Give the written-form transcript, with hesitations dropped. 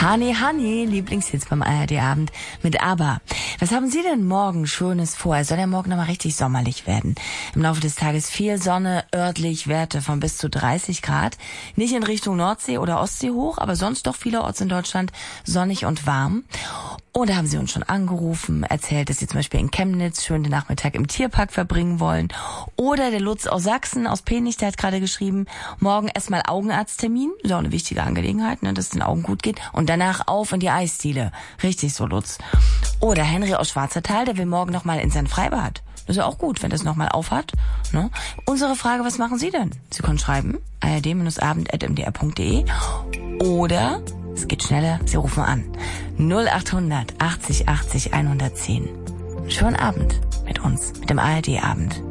Honey, Lieblingshits beim ARD-Abend mit ABBA. Was haben Sie denn morgen Schönes vor? Es soll ja morgen nochmal richtig sommerlich werden. Im Laufe des Tages viel Sonne, örtlich Werte von bis zu 30 Grad. Nicht in Richtung Nordsee oder Ostsee hoch, aber sonst doch vielerorts in Deutschland sonnig und warm. Oder haben Sie uns schon angerufen, erzählt, dass Sie zum Beispiel in Chemnitz schön den Nachmittag im Tierpark verbringen wollen. Oder der Lutz aus Sachsen, aus Penich, der hat gerade geschrieben, morgen erstmal Augenarzttermin. Ist auch eine wichtige Angelegenheit, ne, dass es den Augen gut geht. Und danach auf in die Eisdiele. Richtig so, Lutz. Oder Henry aus Schwarzertal, der will morgen nochmal in sein Freibad. Das ist ja auch gut, wenn das nochmal aufhat. Ne? Unsere Frage, was machen Sie denn? Sie können schreiben, ard-abend@mdr.de oder, es geht schneller, Sie rufen an. 0800 80 80 110. Schönen Abend mit uns, mit dem ARD-Abend.